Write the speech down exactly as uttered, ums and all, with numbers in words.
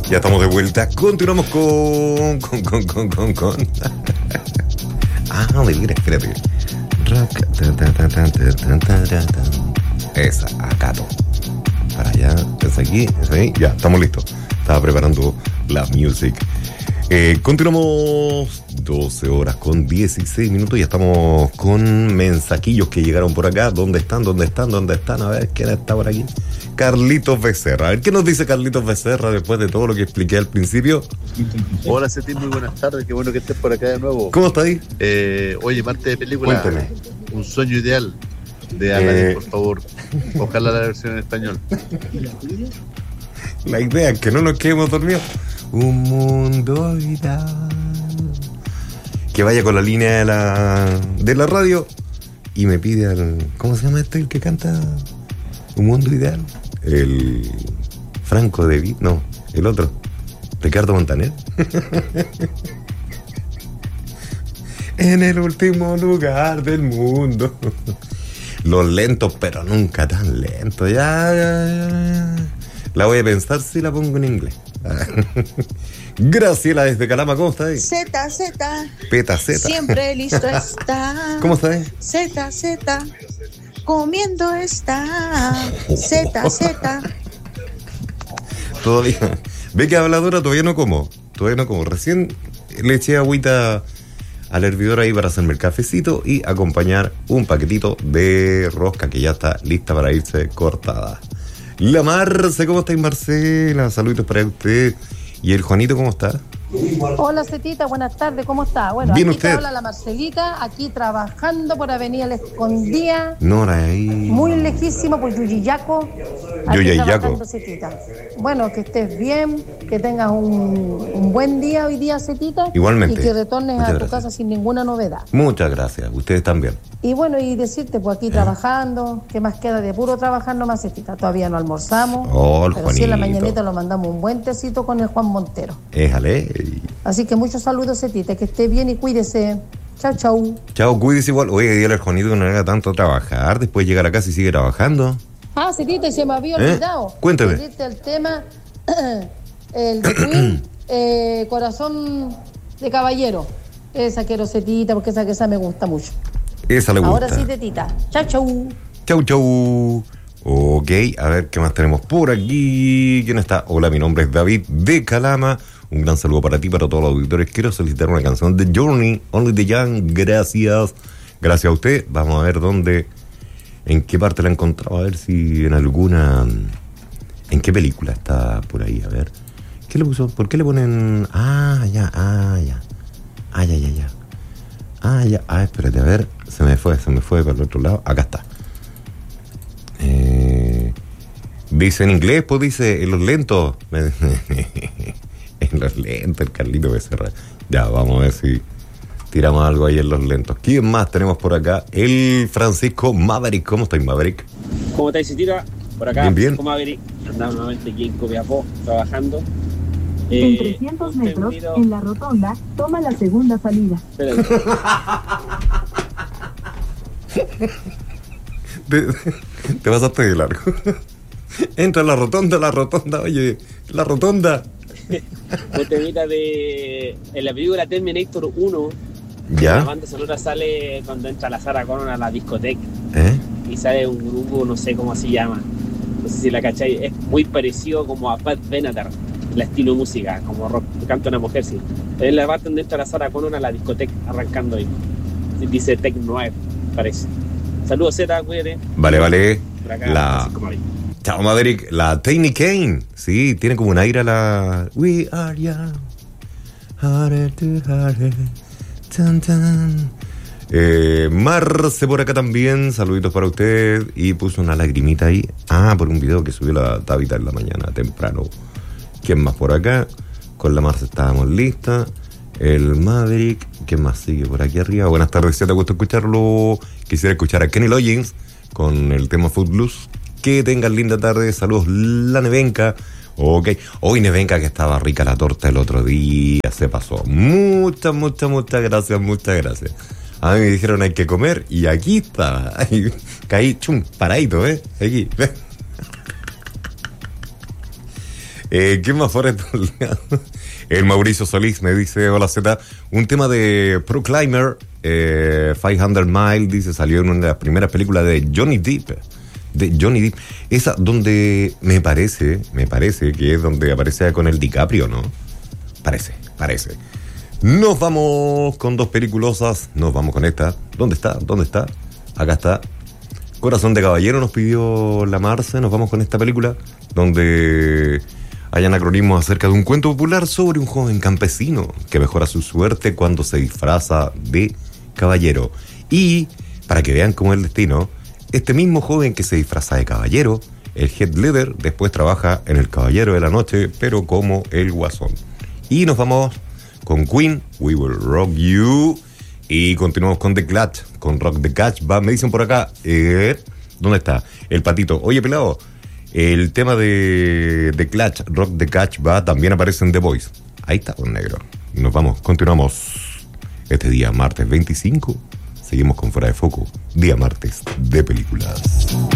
Ya estamos de vuelta. Continuamos con. con, con, con, con, con. Ah, de mira, espérate. Esa, acá todo. Para allá, es aquí, es ahí. Ya, estamos listos. Estaba preparando la music. Eh, continuamos doce horas con dieciséis minutos. Ya estamos con mensajillos que llegaron por acá. ¿Dónde están? ¿Dónde están? ¿Dónde están? A ver, ¿quién está por aquí? Carlitos Becerra. A ver, ¿qué nos dice Carlitos Becerra después de todo lo que expliqué al principio? Hola, Ceti, muy buenas tardes. Qué bueno que estés por acá de nuevo. ¿Cómo está ahí? Eh, oye, parte de película. Cuénteme. Un sueño ideal de Aladdin, Eh... por favor. Ojalá la versión en español. La idea es que no nos quedemos dormidos. Un mundo ideal. Que vaya con la línea de la, de la radio y me pide al... ¿Cómo se llama este el que canta Un mundo ideal? El Franco de Vita, no, el otro, Ricardo Montaner. En el último lugar del mundo. Los lentos, pero nunca tan lentos. Ya, ya, ya. La voy a pensar si la pongo en inglés. Graciela desde Calama, ¿cómo está ahí? Z, Z. Peta, Z. Siempre listo está. ¿Cómo está ahí? Z, Z. Comiendo está. Z, Z. Todavía. Ve que habladora todavía no como. Todavía no como. Recién le eché agüita al hervidor ahí para hacerme el cafecito y acompañar un paquetito de rosca que ya está lista para irse cortada. La Marce, ¿cómo estáis, Marcela? Saludos para usted. ¿Y el Juanito cómo está? Hola, Cetita, buenas tardes, ¿cómo está? Bueno, Bien, aquí usted. te habla la Marcelita, aquí trabajando por Avenida La Escondida, Nora ahí. muy lejísimo por Yuyillaco. Aquí Yuyillaco. trabajando, Cetita. Bueno, que estés bien, que tengas un, un buen día hoy día, Cetita. Igualmente. Y que retornes Muchas a tu gracias. casa sin ninguna novedad. Muchas gracias. Ustedes también. Y bueno, y decirte, pues aquí trabajando, ¿qué más queda de puro trabajar nomás, Cetita? Todavía no almorzamos, Oh, el pero sí en la Juanito. mañanita lo mandamos un buen tecito con el Juan Montero. Éjale. Así que muchos saludos, Cetita, que esté bien y cuídese. Chau, chau. Chao, cuídese igual. Oye, dile al Juanito que no le haga tanto trabajar. Después llegar a casa y sigue trabajando. Ah, Cetita, y se me había ¿Eh? olvidado. Cuénteme. Pedirte el tema, el de Queen, eh, Corazón de Caballero. Esa quiero, Cetita, porque esa que esa me gusta mucho. Esa le gusta. Ahora sí, Cetita. Chau, chau. Chau, chau. Ok, a ver qué más tenemos por aquí. ¿Quién está? Hola, mi nombre es David de Calama. Un gran saludo para ti, para todos los auditores. Quiero solicitar una canción de Journey, Only the Young. Gracias. Gracias a usted. Vamos a ver dónde, en qué parte la he encontrado. A ver si en alguna... ¿En qué película está por ahí? A ver. ¿Qué le puso? ¿Por qué le ponen...? Ah, ya, ah, ya. Ah, ya, ya, ya. Ah, ya. Ah, espérate, a ver. Se me fue, se me fue para el otro lado. Acá está. Eh, dice en inglés, pues dice en los lentos. En los lentos, el Carlito Becerra. Ya, vamos a ver si tiramos algo ahí en los lentos. ¿Quién más tenemos por acá? El Francisco Maverick. ¿Cómo estáis, Maverick? ¿Cómo estáis, Citira? Por acá, Bien, bien. Francisco Maverick. Andamos nuevamente aquí en Copiapó, trabajando. En Eh, trescientos un metros, término- en la rotonda, toma la segunda salida. Espérate. Te, te pasaste de largo. Entra a la rotonda, la rotonda, oye, la rotonda. Un temita de... En la película Terminator uno, la ¿Ya? banda sonora sale cuando entra la Sarah Connor a la discoteca. ¿Eh? Y sale un grupo, no sé cómo se llama. No sé si la cachai. Es muy parecido como a Pat Benatar, el estilo de música, como rock, canta una mujer, sí. Es la parte donde entra la Sarah Connor a la discoteca, arrancando ahí. Dice Tech nueve, parece. Saludos, Z, cuídate. Vale, vale. Por acá, La... Francisco Maverick. Chao, Maverick. La Tiny Kane. Sí, tiene como un aire a la... We are young. Harder to harder. Tan, tan. Eh, Marce por acá también. Saluditos para usted. Y puso una lagrimita ahí. Ah, por un video que subió la Tabita en la mañana, temprano. ¿Quién más por acá? Con la Marce estábamos listas. El Maverick. ¿Quién más sigue por aquí arriba? Buenas tardes, si te gusta escucharlo. Quisiera escuchar a Kenny Loggins con el tema Footloose. Que tengan linda tarde. Saludos, la Nevenka. Ok. Hoy Nevenka, que estaba rica la torta el otro día. Se pasó. Muchas, muchas, muchas gracias. Muchas gracias. A mí me dijeron hay que comer. Y aquí está. Ahí, caí chum, paradito, ¿eh? Aquí. Eh, ¿Quién más fuera? El Mauricio Solís me dice, hola Z, un tema de Pro Climber, eh, quinientos Mile, dice, salió en una de las primeras películas de Johnny Depp. De Johnny Depp. Esa donde me parece, me parece que es donde aparece con el DiCaprio, ¿no? Parece, parece. Nos vamos con dos peliculosas, nos vamos con esta. ¿Dónde está? ¿Dónde está? Acá está. Corazón de Caballero nos pidió la Marce, nos vamos con esta película donde hay anacronismos acerca de un cuento popular sobre un joven campesino que mejora su suerte cuando se disfraza de caballero. Y, para que vean cómo es el destino, este mismo joven que se disfraza de caballero, el Heath Ledger, después trabaja en El Caballero de la Noche, pero como el Guasón. Y nos vamos con Queen, We Will Rock You. Y continuamos con The Clash, con Rock the Catch. Va, me dicen por acá, eh, ¿dónde está? El patito. Oye, pelado, el tema de The Clash, Rock the Catch, va, también aparece en The Voice. Ahí está, don negro. Nos vamos, continuamos. Este día, martes veinticinco, seguimos con Fuera de Foco, día martes de películas.